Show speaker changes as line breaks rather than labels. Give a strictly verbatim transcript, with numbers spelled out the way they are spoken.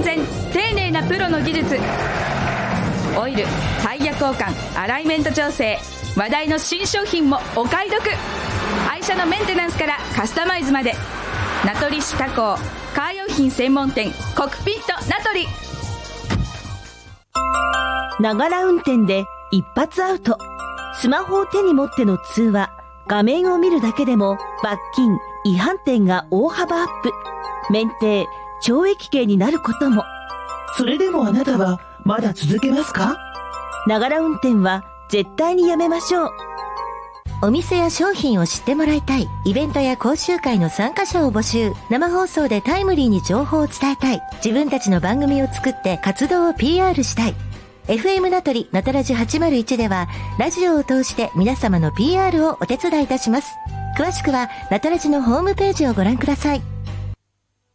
安全丁寧なプロの技術、オイル、タイヤ交換、アライメント調整、話題の新商品もお買い得。愛車のメンテナンスからカスタマイズまで、名取市他校カー用品専門店コクピット名取。
ながら運転で一発アウト。スマホを手に持っての通話、画面を見るだけでも罰金、違反点が大幅アップ。免停、懲役刑になることも。
それでもあなたはまだ続けますか？
ながら運転は絶対にやめましょう。
お店や商品を知ってもらいたい。イベントや講習会の参加者を募集。生放送でタイムリーに情報を伝えたい。自分たちの番組を作って活動を ピーアール したい。エフエム 名取なたらじはちまるいちではラジオを通して皆様の ピーアール をお手伝いいたします。詳しくはなたらじのホームページをご覧ください。